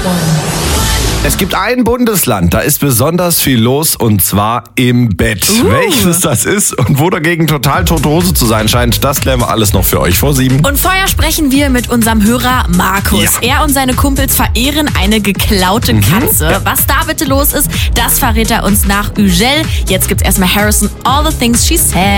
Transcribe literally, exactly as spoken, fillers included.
Es gibt ein Bundesland, da ist besonders viel los und zwar im Bett. Uh. Welches das ist und wo dagegen total tote Hose zu sein scheint, das klären wir alles noch für euch vor sieben. Und vorher sprechen wir mit unserem Hörer Markus. Ja. Er und seine Kumpels verehren eine geklaute Katze. Ja. Was da bitte los ist, das verrät er uns nach Ugel. Jetzt gibt's erstmal Harrison, All the Things She Said.